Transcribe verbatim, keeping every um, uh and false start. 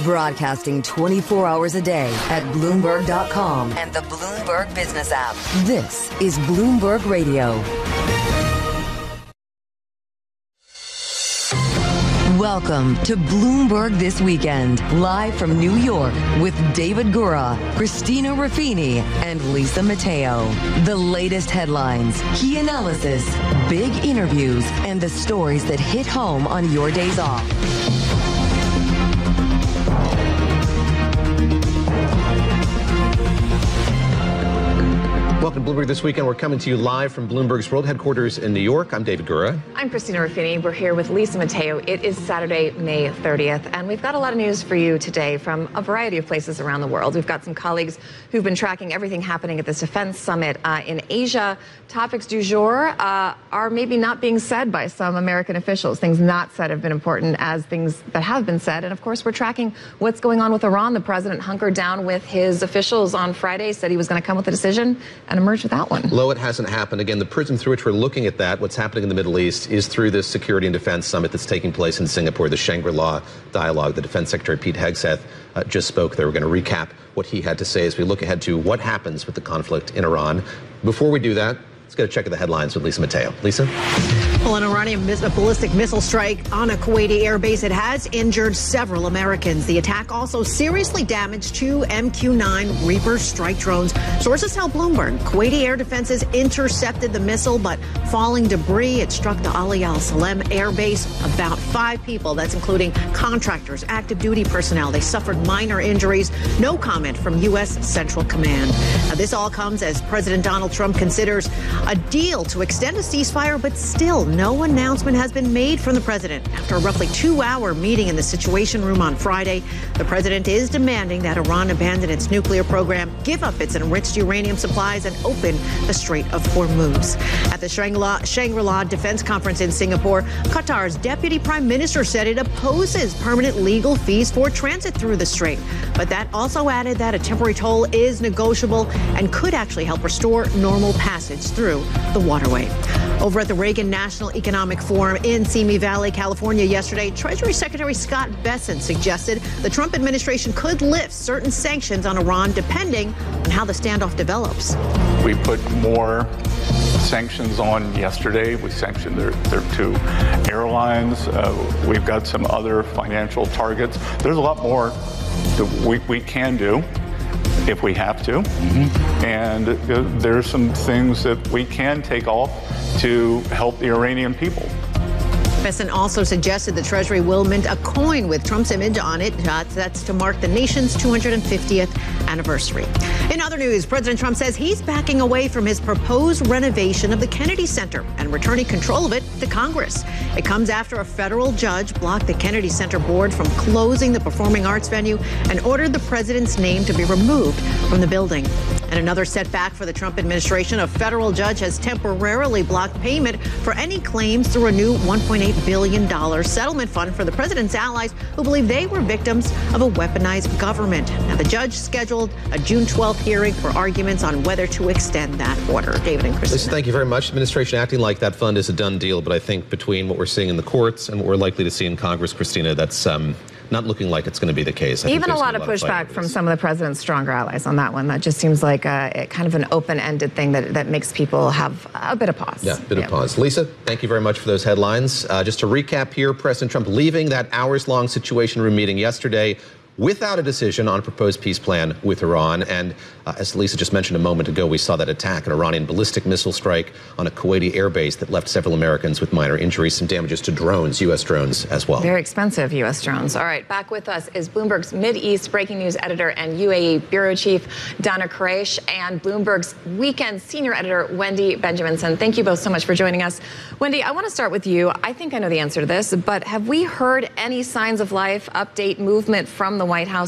Broadcasting twenty-four hours a day at Bloomberg dot com and the Bloomberg Business app. This is Bloomberg Radio. Welcome to Bloomberg This Weekend, live from New York with David Gura, Christina Ruffini, and Lisa Mateo. The latest headlines, key analysis, big interviews, and the stories that hit home on your days off. Welcome to Bloomberg This Weekend. We're coming to you live from Bloomberg's World Headquarters in New York. I'm David Gura. I'm Christina Ruffini. We're here with Lisa Mateo. It is Saturday, May thirtieth, and we've got a lot of news for you today from a variety of places around the world. We've got some colleagues who've been tracking everything happening at this defense summit uh, in Asia. Topics du jour uh, are maybe not being said by some American officials. Things not said have been important as things that have been said. And of course, we're tracking what's going on with Iran. The president hunkered down with his officials on Friday, said he was going to come with a decision and emerge without one. Lo, it hasn't happened. Again, the prism through which we're looking at that, what's happening in the Middle East, is through this Security and Defense Summit that's taking place in Singapore, the Shangri-La Dialogue. The Defense Secretary Pete Hegseth uh, just spoke there. We're going to recap what he had to say as we look ahead to what happens with the conflict in Iran. Before we do that, let's get a check of the headlines with Lisa Mateo. Lisa? Well, an Iranian miss- a ballistic missile strike on a Kuwaiti airbase. It has injured several Americans. The attack also seriously damaged two M Q nine Reaper strike drones. Sources tell Bloomberg Kuwaiti air defenses intercepted the missile, but falling debris, it struck the Ali Al Salem airbase. About five people, that's including contractors, active duty personnel. They suffered minor injuries. No comment from U S Central Command. Now, this all comes as President Donald Trump considers a deal to extend a ceasefire, but still no announcement has been made from the president. After a roughly two-hour meeting in the Situation Room on Friday, the president is demanding that Iran abandon its nuclear program, give up its enriched uranium supplies, and open the Strait of Hormuz. At the Shangri-La, Shangri-La Defense Conference in Singapore, Qatar's deputy prime minister said it opposes permanent legal fees for transit through the strait. But that also added that a temporary toll is negotiable and could actually help restore normal passage through the waterway. Over at the Reagan National Economic Forum in Simi Valley, California yesterday, Treasury Secretary Scott Bessent suggested the Trump administration could lift certain sanctions on Iran depending on how the standoff develops. We put more sanctions on yesterday. We sanctioned their, their two airlines. Uh, we've got some other financial targets. There's a lot more that we, we can do if we have to. Mm-hmm. And uh, there's some things that we can take off to help the Iranian people. Bessent also suggested the Treasury will mint a coin with Trump's image on it. Uh, that's to mark the nation's two hundred fiftieth anniversary. In other news, President Trump says he's backing away from his proposed renovation of the Kennedy Center and returning control of it to Congress. It comes after a federal judge blocked the Kennedy Center board from closing the performing arts venue and ordered the president's name to be removed from the building. And another setback for the Trump administration, a federal judge has temporarily blocked payment for any claims through a new one point eight billion dollars settlement fund for the president's allies who believe they were victims of a weaponized government. Now, the judge scheduled a June twelfth hearing for arguments on whether to extend that order. David and Christina. Lisa, thank you very much. Administration acting like that fund is a done deal, but I think between what we're seeing in the courts and what we're likely to see in Congress, Christina, that's um, not looking like it's going to be the case. I Even a lot of pushback from some of the president's stronger allies on that one. That just seems like a, a kind of an open-ended thing that, that makes people have a bit of pause. Yeah, a bit yeah. of pause. Lisa, thank you very much for those headlines. Uh, just to recap here, President Trump leaving that hours-long Situation Room meeting yesterday without a decision on a proposed peace plan with Iran. And uh, as Lisa just mentioned a moment ago, we saw that attack, an Iranian ballistic missile strike on a Kuwaiti airbase that left several Americans with minor injuries, some damages to drones, U S drones as well. Very expensive U S drones. All right, back with us is Bloomberg's Mideast breaking news editor and U A E bureau chief, Dana Quraish, and Bloomberg's weekend senior editor, Wendy Benjaminson. Thank you both so much for joining us. Wendy, I want to start with you. I think I know the answer to this, but have we heard any signs of life, update, movement from the White House